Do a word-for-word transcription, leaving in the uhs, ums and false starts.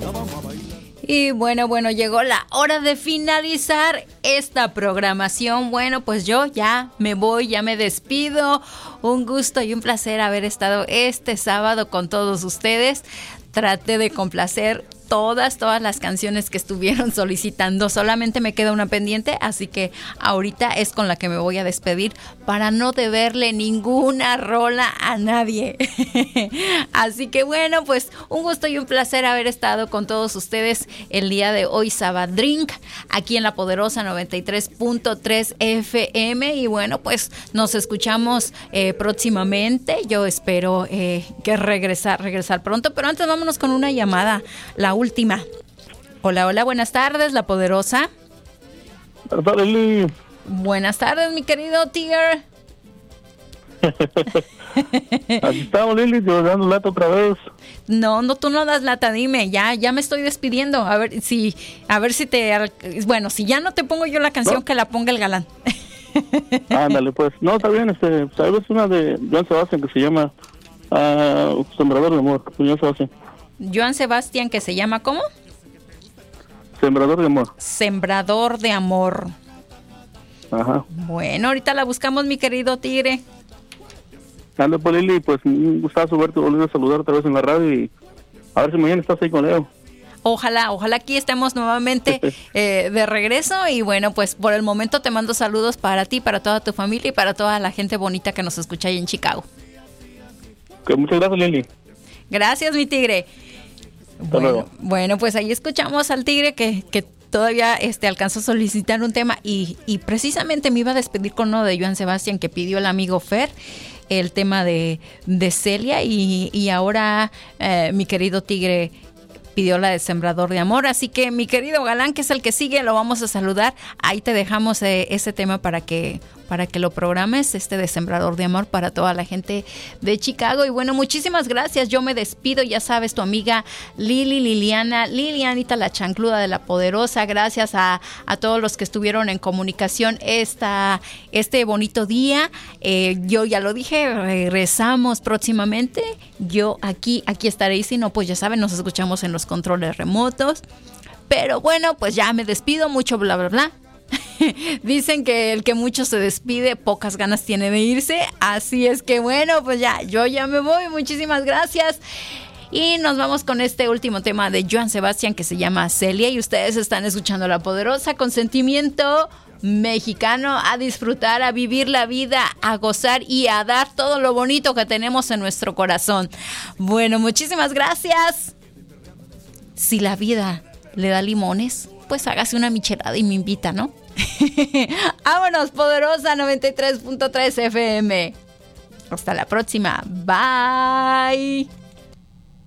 Y bueno, bueno, llegó la hora de finalizar esta programación. Bueno, pues yo ya me voy, ya me despido. Un gusto y un placer haber estado este sábado con todos ustedes. Traté de complacer todas, todas las canciones que estuvieron solicitando. Solamente me queda una pendiente, así que ahorita es con la que me voy a despedir para no deberle ninguna rola a nadie. Así que bueno, pues un gusto y un placer haber estado con todos ustedes el día de hoy, Sabadrink, aquí en La Poderosa noventa y tres punto tres F M. Y bueno, pues nos escuchamos eh, próximamente. Yo espero eh, que regresar, regresar pronto, pero antes vámonos con una llamada, la última. Hola, hola, buenas tardes, La Poderosa. Buenas tardes, Lili. Buenas tardes, mi querido Tiger. Aquí estamos, Lili, te voy dando lata otra vez. No, no, tú no das lata, dime, ya, ya me estoy despidiendo. A ver si, a ver si te, bueno, si ya no te pongo yo la canción, ¿no? Que la ponga el galán. Ándale, pues. No, está bien, este, sabes una de Joan Sebastián que se llama uh, Sembrador de Amor. Joan Sebastián. Joan Sebastián, que se llama ¿cómo? Sembrador de Amor. Sembrador de Amor. Ajá. Bueno, ahorita la buscamos, mi querido Tigre. Ande, pues, Lili, pues un gustazo verte, volver a saludar otra vez en la radio y a ver si mañana estás ahí con Leo. Ojalá, ojalá aquí estemos nuevamente eh, de regreso. Y bueno, pues por el momento te mando saludos para ti, para toda tu familia y para toda la gente bonita que nos escucha ahí en Chicago. Okay, muchas gracias, Lili. Gracias, mi Tigre. Hasta bueno, luego. Bueno, pues ahí escuchamos al Tigre que, que todavía este, alcanzó a solicitar un tema y, y precisamente me iba a despedir con uno de Joan Sebastián que pidió el amigo Fer, el tema de, de Celia, y, y ahora eh, mi querido Tigre pidió la de Sembrador de Amor. Así que mi querido galán, que es el que sigue, lo vamos a saludar. Ahí te dejamos eh, ese tema para que para que lo programes, este de Sembrador de Amor, para toda la gente de Chicago. Y bueno, muchísimas gracias. Yo me despido, ya sabes, tu amiga Lili, Liliana, Lilianita la chancluda de La Poderosa. Gracias a, a todos los que estuvieron en comunicación esta, este bonito día. Eh, yo ya lo dije, regresamos próximamente. Yo aquí, aquí estaré, y si no, pues ya saben, nos escuchamos en los controles remotos. Pero bueno, pues ya me despido, mucho bla bla bla. Dicen que el que mucho se despide, pocas ganas tiene de irse. Así es que bueno, pues ya, yo ya me voy. Muchísimas gracias. Y nos vamos con este último tema de Joan Sebastián que se llama Celia. Y ustedes están escuchando La Poderosa con sentimiento mexicano, a disfrutar, a vivir la vida, a gozar y a dar todo lo bonito que tenemos en nuestro corazón. Bueno, muchísimas gracias. Si la vida le da limones, pues hágase una michelada y me invita, ¿no? Vámonos, Poderosa noventa y tres punto tres F M. Hasta la próxima. Bye.